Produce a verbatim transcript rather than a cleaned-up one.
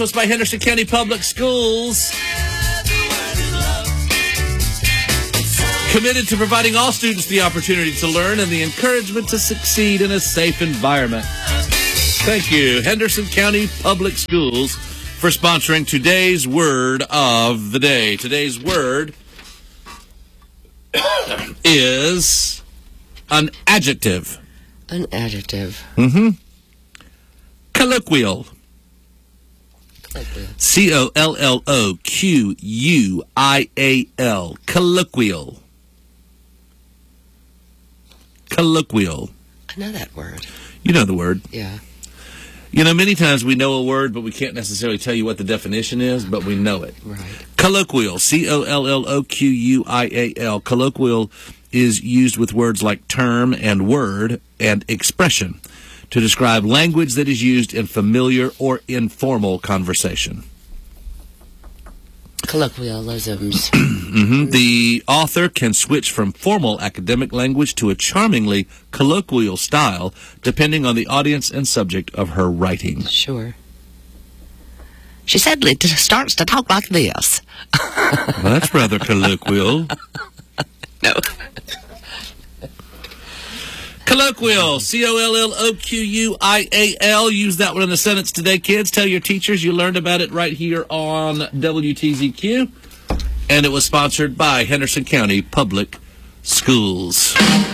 Was by Henderson County Public Schools. Committed to providing all students the opportunity to learn and the encouragement to succeed in a safe environment. Thank you, Henderson County Public Schools, for sponsoring today's word of the day. Today's word is an adjective. An adjective. Mm-hmm. Colloquial. C O L L O Q U I A L. Colloquial. Colloquial. I know that word. You know the word. Yeah. You know, many times we know a word, but we can't necessarily tell you what the definition is, but we know it. Right. Colloquial. C O L L O Q U I A L. Colloquial is used with words like term and word and expression to describe language that is used in familiar or informal conversation. Colloquialisms. mm-hmm. The author can switch from formal academic language to a charmingly colloquial style, depending on the audience and subject of her writing. Sure. She suddenly t- starts to talk like this. Well, that's rather colloquial. No. Colloquial, C O L L O Q U I A L. Use that one in the sentence today, kids. Tell your teachers you learned about it right here on W T Z Q. And it was sponsored by Henderson County Public Schools.